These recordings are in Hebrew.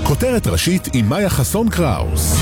כותרת ראשית עם מאיה חסון קראוס.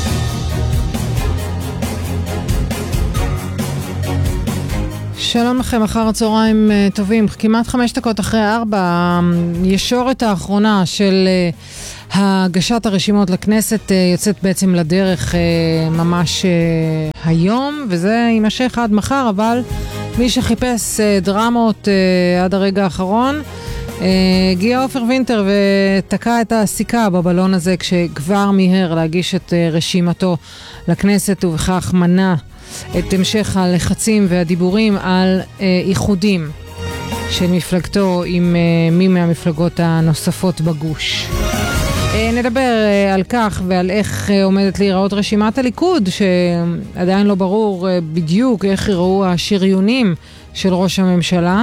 שלום לכם, אחר הצהריים טובים. כמעט 5 דקות אחרי 4, ישורת האחרונה של הגשת הרשימות לכנסת יוצאת בעצם לדרך ממש היום, וזה יימשך עד מחר, אבל מי שחיפש דרמות עד הרגע האחרון, הגיע עופר וינטר ותקע את הסיכה בבלון הזה כשכבר מיהר להגיש את רשימתו לכנסת, ובכך מנע את המשך הלחצים והדיבורים על איחודים של מפלגתו עם מי מהמפלגות הנוספות בגוש. נדבר על כך ועל איך עומדת להיראות רשימת הליכוד, שעדיין לא ברור בדיוק איך יראו השריונים של ראש הממשלה,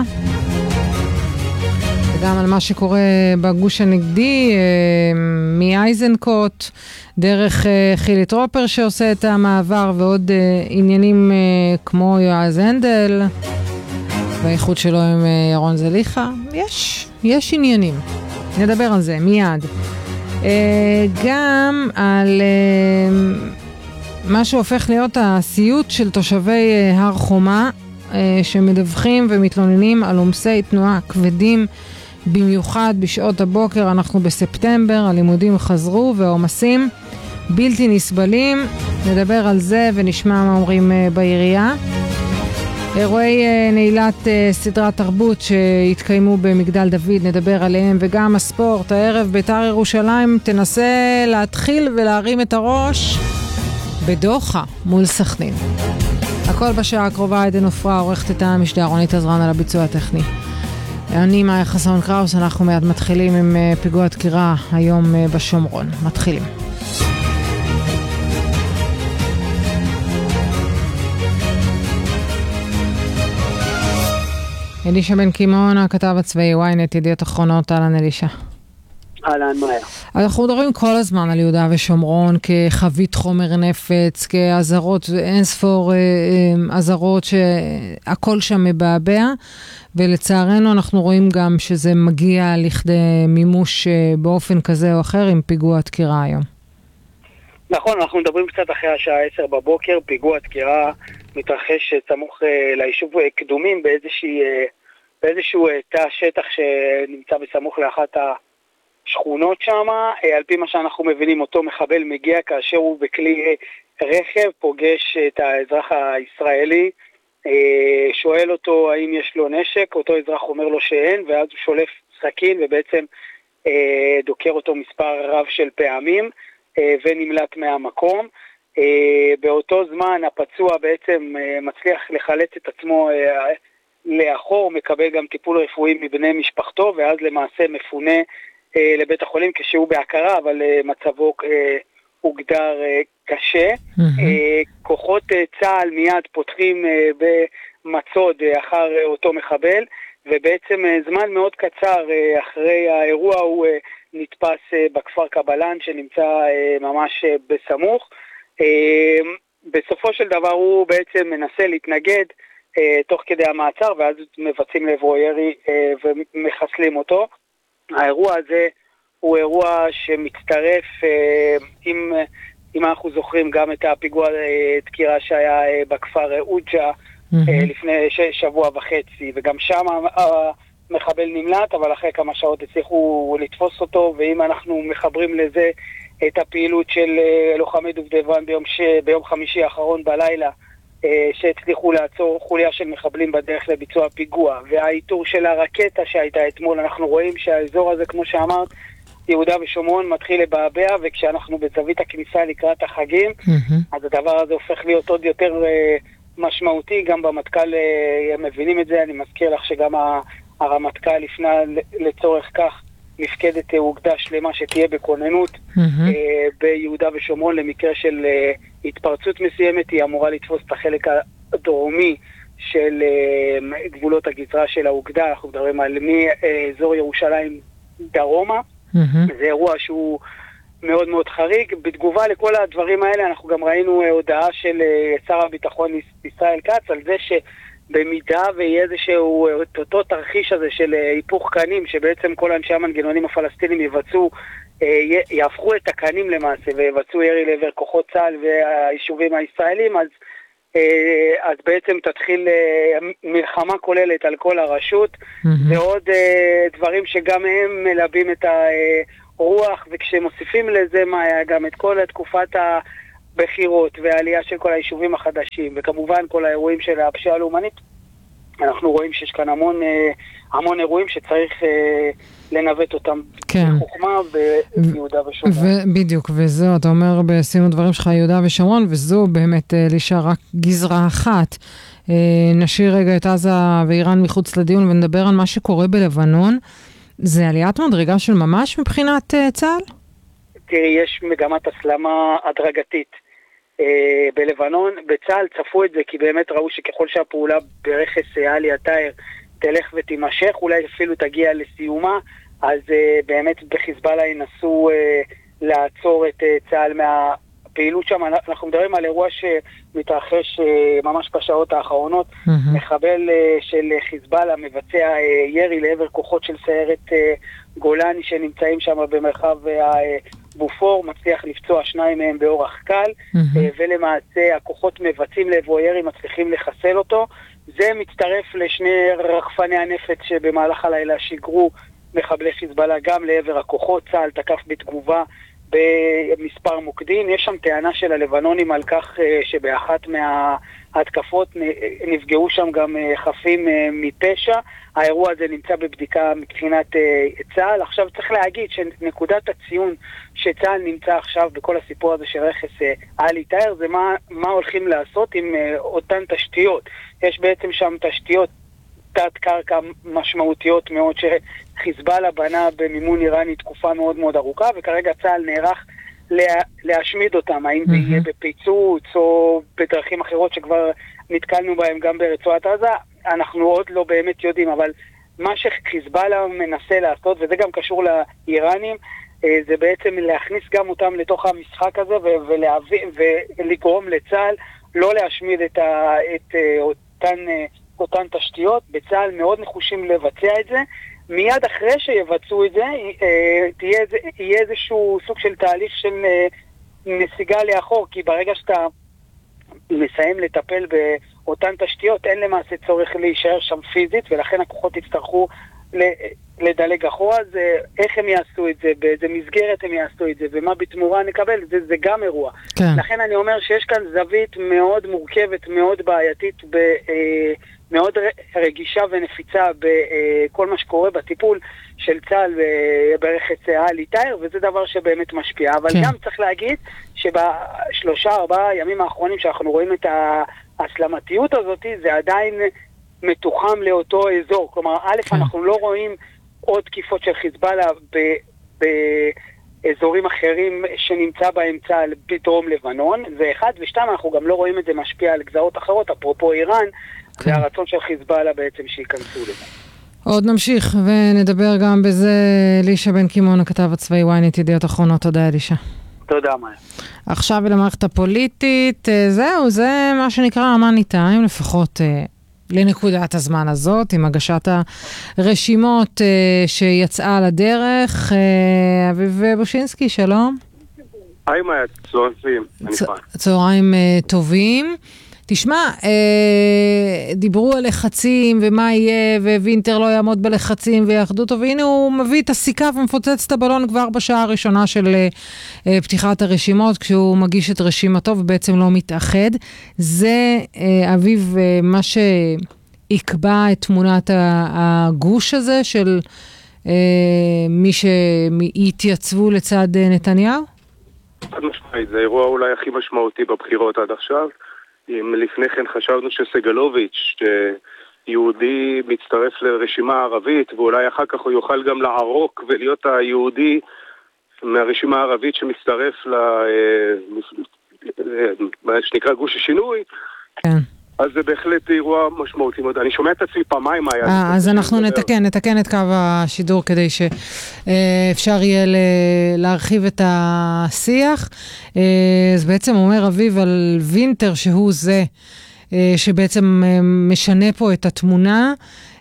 וגם על מה שקורה בגוש הנגדי, מאייזנקוט דרך חילי טרופר שעושה את המעבר, ועוד עניינים כמו יועז הנדל והאיחוד שלו עם ירון זליכה. יש עניינים, נדבר על זה מיד. גם על מה שהופך להיות הסיוט של תושבי הר חומה, שמדווחים ומתלוננים על עומסי תנועה כבדים, במיוחד בשעות הבוקר. אנחנו בספטמבר, הלימודים חזרו והעומסים בלתי נסבלים. נדבר על זה ונשמע מה אומרים בעירייה. אירועי נעילת סדרת תרבות שהתקיימו במגדל דוד, נדבר עליהם, וגם הספורט. הערב בית"ר ירושלים תנסה להתחיל ולהרים את הראש בדוחה מול סכנין. הכל בשעה הקרובה. עדן עופרה עורכת את המשדר, רונית עזרן על הביצוע הטכני. אני מאיה חסון קראוס. אנחנו מיד מתחילים עם פיגוע דקירה היום בשומרון. מתחילים. אלישע בן קימון, הכתב הצבאי ynet, ידיעות אחרונות. אהלן אלישע. אהלן מאיה. אנחנו מדברים כל הזמן על יהודה ושומרון כחבית חומר נפץ, כעזרות, אין ספור עזרות שהכל שם מבעבע, ולצערנו אנחנו רואים גם שזה מגיע לכדי מימוש באופן כזה או אחר עם פיגוע דקירה היום. נכון, אנחנו מדברים קצת אחרי השעה 10 בבוקר, פיגוע דקירה מתרחש סמוך ליישוב קדומים באיזשהו תא שטח שנמצא בסמוך לאחת השכונות שם. על פי מה שאנחנו מבינים, אותו מחבל מגיע כאשר הוא בכלי רכב, פוגש את האזרח הישראלי, שואל אותו האם יש לו נשק, אותו אזרח אומר לו שאין, ואז הוא שולף סכין ובעצם דוקר אותו מספר רב של פעמים ונמלט מהמקום. באותו זמן הפצוע בעצם מצליח לחלץ את עצמו לאחור, מקבל גם טיפול רפואי מבני משפחתו, ואז למעשה מפונה לבית החולים כשהוא בהכרה, אבל מצבו הוגדר קשה. כוחות צה"ל מיד פותחים במצוד אחר אותו מחבל, ובעצם זמן מאוד קצר אחרי האירוע הוא נתפס בכפר קבלן שנמצא ממש בסמוך. בסופו של דבר הוא בעצם מנסה להתנגד תוך כדי המעצר, ואז מבצעים לעברו ירי ומחסלים אותו. האירוע הזה הוא אירוע שמצטרף, אם אנחנו זוכרים גם את הפיגוע דקירה שהיה בכפר אוג'ה לפני שבוע וחצי, וגם שם המחבל נמלט, אבל אחרי כמה שעות הצליחו לתפוס אותו. ואם אנחנו מחברים לזה את הפעילות של לוחמי דובדבן ביום חמישי האחרון בלילה, שהצליחו לעצור חוליה של מחבלים בדרך לביצוע פיגוע, והאיתור של הרקטה שהייתה אתמול, אנחנו רואים שהאזור הזה, כמו שאמרת, יהודה ושומרון מתחיל לבעבע, וכשאנחנו בזווית הכניסה לקראת החגים, אז הדבר הזה הופך להיות עוד יותר משמעותי. גם במטכ"ל מבינים את זה. אני מזכיר לך שגם הרמטכ"ל לפנה לצורך כך מפקדת אוגדה שלמה שתהיה בכוננות ביהודה ושומרון למקרה של התפרצות מסוימת. היא אמורה לתפוס את החלק הדרומי של גבולות הגזרה של האוגדה. אנחנו מדברים על מאזור ירושלים דרומה. זה אירוע שהוא מאוד מאוד חריג. בתגובה לכל הדברים האלה אנחנו גם ראינו הודעה של שר הביטחון ישראל כץ על זה שבמידה ויהיה איזשהו אותו תרחיש הזה של היפוך קנים, שבעצם כל אנשי המנגנונים הפלסטינים יבצעו יהפכו את הקנים למעשה ויבצעו ירי לעבר כוחות צה"ל והיישובים הישראלים, אז בעצם תתחיל מלחמה כוללת על כל הרשות, ועוד דברים שגם הם מלבים את הרוח, וכשמוסיפים לזה גם את כל תקופת הבחירות והעלייה של כל היישובים החדשים, וכמובן כל האירועים של הפשיעה הלאומנית, אנחנו רואים שיש כאן המון אירועים שצריך לנווט אותם בחוכמה ביהודה ושומרון. בדיוק, וזהו, אתה אומר בסיום הדברים שלך יהודה ושומרון, וזו באמת לישה רק גזרה אחת. נשאיר רגע את עזה ואיראן מחוץ לדיון ונדבר על מה שקורה בלבנון. זה עליית מדרגה של ממש מבחינת צה"ל? תראי, יש מגמת הסלמה הדרגתית. בלבנון, בצה"ל צפו את זה כי באמת ראו שככל שהפעולה ברכס עלי התאיר תלך ותימשך, אולי אפילו תגיע לסיומה, אז באמת בחיזבאללה ינסו לעצור את צה"ל מהפעילות שם. אנחנו מדברים על אירוע שמתרחש ממש בשעות האחרונות. מחבל של חיזבאללה מבצע ירי לעבר כוחות של סיירת גולני שנמצאים שם במרחב בופור, מצליח לפצוע 2 מהם באורח קל, ולמעשה הכוחות מבצעים לעברו ירי, מצליחים לחסל אותו. זה מצטרף לשני רחפני הנפץ שבמהלך הלילה שיגרו מחבלי חיזבאללה גם לעבר הכוחות. צה"ל תקף בתגובה במספר מוקדים. יש שם טענה של הלבנונים על כך שבאחת מההתקפות נפגעו שם גם חפים מפשע. האירוע הזה נמצא בבדיקה מבחינת צה"ל. עכשיו צריך להגיד שנקודת הציון שצה"ל נמצא עכשיו בכל הסיפור הזה של רכס עלי תאיר זה מה הולכים לעשות עם אותן תשתיות. יש בעצם שם תשתיות תת קרקע משמעותיות מאוד שחיזבאללה בנה במימון איראני תקופה מאוד מאוד ארוכה, וכרגע צה"ל נערך להשמיד אותם, האם זה יהיה בפיצוץ או בדרכים אחרות שכבר נתקלנו בהם גם ברצועת עזה, אנחנו עוד לא באמת יודעים, אבל מה שחיזבאללה מנסה לעשות, וזה גם קשור לאיראנים, זה בעצם להכניס גם אותם לתוך המשחק הזה ולגרום לצה"ל לא להשמיד את אותן תשתיות. בצה"ל מאוד נחושים לבצע את זה. מיד אחרי שיבצעו את זה, יהיה איזשהו סוג של תהליך של נסיגה לאחור, כי ברגע שאתה מסיים לטפל באותן תשתיות, אין למעשה צורך להישאר שם פיזית, ולכן הכוחות יצטרכו לדלג אחורה. אז איך הם יעשו את זה, באיזה מסגרת הם יעשו את זה, ומה בתמורה נקבל, זה גם אירוע. כן. לכן אני אומר שיש כאן זווית מאוד מורכבת, מאוד בעייתית, מאוד רגישה ונפיצה בכל מה שקורה בטיפול של צה"ל ברכס עלי תאיר, וזה דבר שבאמת משפיע. אבל כן. גם צריך להגיד שב3-4 ימים האחרונים שאנחנו רואים את ההסלמתיות הזאת, זה עדיין מתוחם לאותו אזור. כלומר, כן. אנחנו לא רואים עוד תקיפות של חיזבאללה באזורים אחרים שנמצא בהם צה"ל בדרום לבנון, זה אחד, ושתיים, אנחנו גם לא רואים את זה משפיע על גזרות אחרות, אפרופו איראן, כן. זה הרצון של חיזבאללה בעצם שייכנסו לזה. עוד נמשיך ונדבר גם בזה. אלישע בן קימון, הכתב הצבאי ynet ידיעות אחרונות. תודה אלישע. תודה מאיה. עכשיו למערכת הפוליטית, זהו, זה מה שנקרא המאני טיים, לפחות לנקודת הזמן הזאת, עם הגשת הרשימות שיצאה לדרך. אביב בושינסקי, שלום. היי מאיה, צהריים, צהריים טובים. תשמע, דיברו על לחצים ומה יהיה, ווינטר לא יעמוד בלחצים ויאחדו אותו, והנה הוא מביא את הסיכה ומפוצץ את הבלון כבר בשעה הראשונה של פתיחת הרשימות, כשהוא מגיש את רשימתו ובעצם לא מתאחד. זה, אביב, מה שיקבע את תמונת הגוש הזה של מי שיתייצבו לצד נתניהו? זה אירוע אולי הכי משמעותי בבחירות עד עכשיו. אם לפני כן חשבנו שסגלוביץ' יהודי מצטרף לרשימה הערבית, ואולי אחר כך הוא יוכל גם לערוק ולהיות היהודי מהרשימה הערבית שמצטרף מה שנקרא גוש השינוי, כן. אז זה בהחלט אירוע משמעותי מאוד. אני שומע את עצמי פעמיים. אז אנחנו נתקן את קו השידור כדי שאפשר יהיה להרחיב את השיח. אז בעצם אומר אביב על וינטר שהוא זה שבעצם משנה פה את התמונה.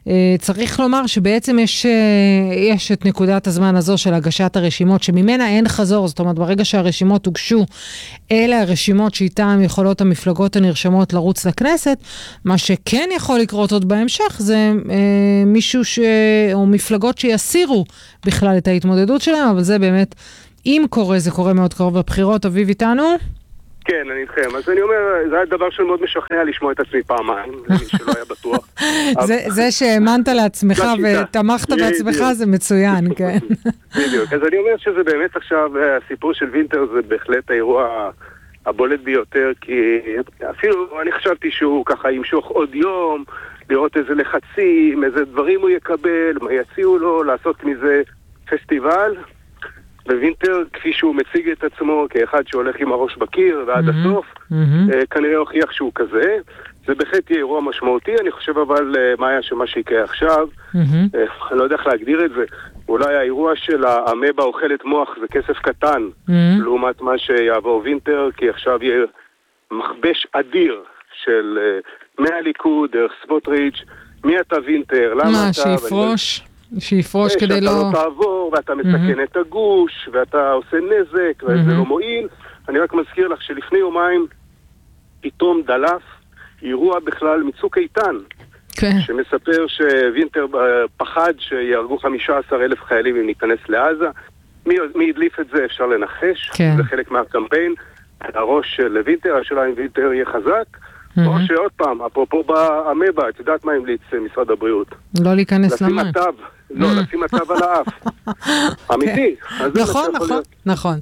צריך לומר שבעצם יש את נקודת הזמן הזו של הגשת הרשימות, שממנה אין חזור, זאת אומרת, ברגע שהרשימות הוגשו, אלה הרשימות שאיתן יכולות המפלגות הנרשמות לרוץ לכנסת, מה שכן יכול לקרות עוד בהמשך, זה מישהו או מפלגות שיסירו בכלל את ההתמודדות שלהם, אבל זה באמת, אם קורה, זה קורה מאוד קרוב בבחירות. אביב איתנו? כן, אני איתכם. אז אני אומר, זה היה דבר שמאוד משכנע לשמוע את עצמי פעמיים, למי שלא היה בטוח. זה שהאמנת לעצמך ותמכת בעצמך זה מצוין, כן. בדיוק. אז אני אומר שזה באמת עכשיו, הסיפור של וינטר זה בהחלט האירוע הבולט ביותר, כי אפילו אני חשבתי שהוא ככה ימשוך עוד יום, לראות איזה לחצים, איזה דברים הוא יקבל, מה יציעו לו, לעשות מזה פסטיבל. ווינטר, כפי שהוא מציג את עצמו כאחד שהולך עם הראש בקיר ועד הסוף, כנראה הוכיח שהוא כזה. זה בהחלט יהיה אירוע משמעותי. אני חושב אבל שמה שיקרה עכשיו, אני לא יודע איך להגדיר את זה, אולי האירוע של האמבה אוכלת מוח זה כסף קטן לעומת מה שיעבור וינטר, כי עכשיו יהיה מכבש אדיר של מהליכוד, דרך סמוטריץ', מי אתה וינטר, למה מה, אתה... שיפרוש כדי לא... שאתה לא תעבור, ואתה מסכן את הגוש, ואתה עושה נזק, וזה לא מועיל. אני רק מזכיר לך שלפני יומיים פתאום דלף אירוע בכלל מצוק איתן, שמספר שווינטר פחד שיהרגו 15,000 חיילים אם ניכנס לעזה. מי הדליף את זה אפשר לנחש, זה חלק מהקמפיין. הראש של וינטר, השאלה אם וינטר יהיה חזק, או שעוד פעם, אפרופו באמבה, את יודעת מה המליץ משרד הבריאות? לא להיכנס למים. לשים התו על האף. אמיתי. נכון.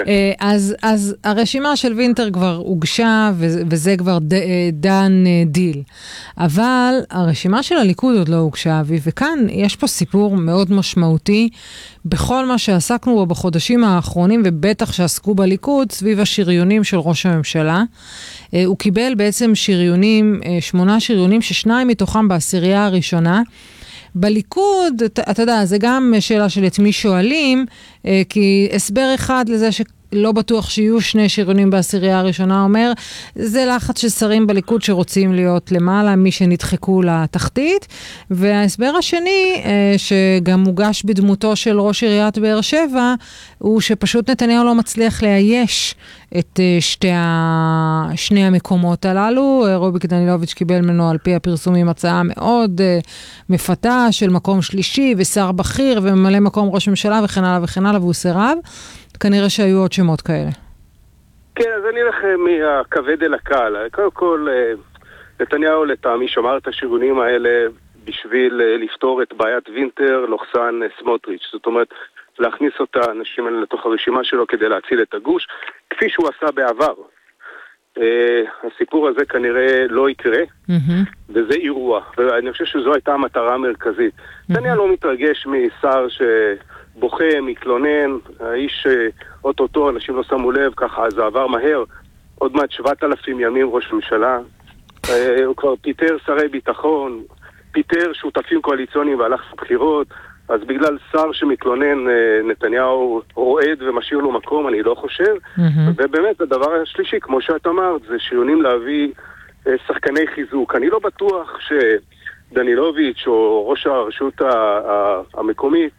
אז הרשימה של וינטר כבר הוגשה, וזה כבר דן דיל. אבל הרשימה של הליכוד עוד לא הוגשה, וכאן יש פה סיפור מאוד משמעותי, בכל מה שעסקנו בו בחודשים האחרונים, ובטח שעסקו בליכוד, סביב השריונים של ראש הממשלה. הוא קיבל בעצם שריונים, 8 שריונים, ששניים מתוכם בעשירייה הראשונה. בליכוד, אתה יודע, זה גם שאלה של את מי שואלים, כי הסבר אחד לזה שלא בטוח שיהיו 2 שריונים בעשירייה הראשונה, אומר, זה לחץ של שרים בליכוד שרוצים להיות למעלה, מי שנדחקו לתחתית, וההסבר השני, שגם מוגש בדמותו של ראש עיריית באר שבע, הוא שפשוט נתניהו לא מצליח לאייש את שני המקומות הללו. רוביק דנילוביץ' קיבל ממנו על פי הפרסומים הצעה מאוד מפתה של מקום שלישי ושר בכיר וממלא מקום ראש ממשלה וכן הלאה וכן הלאה, והוא סירב. כנראה שהיו עוד שמות כאלה. כן, אז אני אלך מהכבד אל הקל. קודם כל, נתניהו לטעמי שמר את השריונים האלה בשביל לפתור את בעיית וינטר / סמוטריץ'. זאת אומרת, להכניס אותה האנשים האלה לתוך הרשימה שלו כדי להציל את הגוש, כפי שהוא עשה בעבר. הסיפור הזה כנראה לא יקרה, וזה אירוע, ואני חושב שזו הייתה המטרה המרכזית. נתניהו לא מתרגש משר שבוכה, מתלונן, האיש אוטוטו, אנשים לא שמו לב, ככה זה עבר מהר, עוד מעט 7,000 ימים ראש ממשלה, הוא כבר פיטר שרי ביטחון, פיטר שותפים קואליציוניים והלך לבחירות, אז בגלל שר שמתלונן נתניהו רועד ומשאיר לו מקום, אני לא חושב. ובאמת הדבר השלישי, כמו שאת אמרת, זה שריונים להביא שחקני חיזוק. אני לא בטוח שדנילוביץ' או ראש הרשות המקומית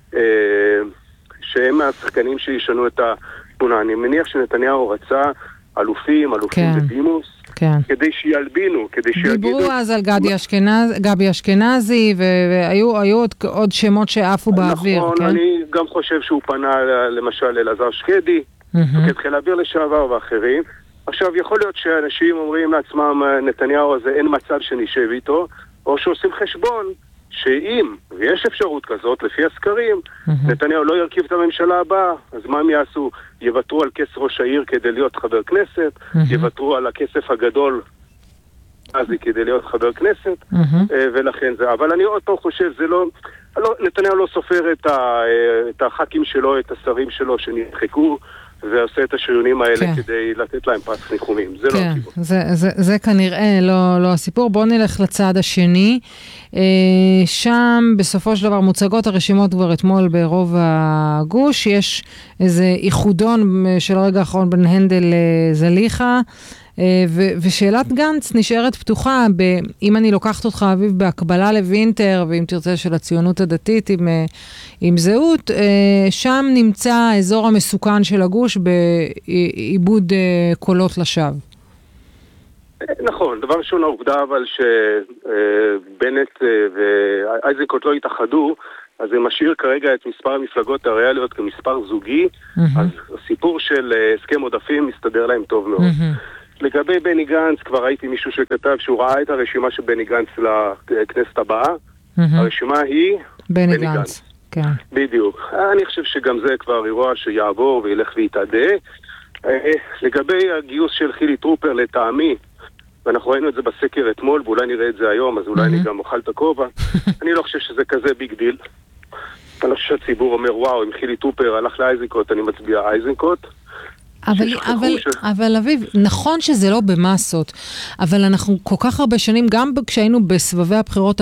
שהם מהשחקנים שישנו את התמונה. אני מניח שנתניהו רצה אלופים בדימוס, כדי שילבינו, כדי שיגידו... דיברו אז על גבי אשכנזי, והיו עוד שמות שעפו באוויר, כן? נכון, אני גם חושב שהוא פנה למשל אלעזר שקדי, מפקד חיל האוויר לשעבר ואחרים. עכשיו, יכול להיות שאנשים אומרים לעצמם, נתניהו הזה אין מצב שנשב איתו, או שעושים חשבון שאם, ויש אפשרות כזאת, לפי הסקרים, נתניהו לא ירכיב את הממשלה הבאה, אז מה הם יעשו? יוותרו על כס ראש העיר כדי להיות חבר כנסת, יוותרו על הכסף הגדול כדי להיות חבר כנסת, ולכן זה. אבל אני עוד פעם חושב, זה לא, נתניהו לא סופר את הח"כים שלו, את השרים שלו שנדחקו, ועושה את השריונים האלה כדי לתת להם פס ניחומים. זה לא הסיפור. זה כנראה לא הסיפור. בואו נלך לצד השני. שם בסופו של דבר מוצגות הרשימות כבר אתמול ברוב הגוש. יש איזה איחודון של הרגע האחרון בין הנדל לזליחה. ושאלת גנץ נשארת פתוחה, אם אני לוקחת אותך אביב בהקבלה לוינטר, ואם תרצה של הציונות הדתית עם זהות, שם נמצא האזור המסוכן של הגוש בעיבוד קולות לשווא. נכון, דבר ראשון העובדה אבל שבנט ואייזנקוט לא התאחדו, אז זה משאיר כרגע את מספר המפלגות הריאליות כמספר זוגי, אז הסיפור של הסכם עודפים מסתדר להם טוב מאוד. לגבי בני גנץ, כבר ראיתי מישהו שכתב שהוא ראה את הרשימה של בני גנץ לכנסת הבאה, הרשימה היא בני גנץ. כן. בדיוק. אני חושב שגם זה כבר אירוע שיעבור וילך ויתעדה. לגבי הגיוס של חילי טרופר לטעמי, ואנחנו ראינו את זה בסקר אתמול, ואולי נראה את זה היום, אז אולי אני גם אוכל את הכובע. אני לא חושב שזה כזה ביג דיל. אני חושב שהציבור אומר, וואו, אם חילי טרופר הלך לאייזנקוט, אני מצביע אייזנקוט. אבל אביב, נכון שזה לא במסות, אבל אנחנו כל כך הרבה שנים, גם כשהיינו בסבבי הבחירות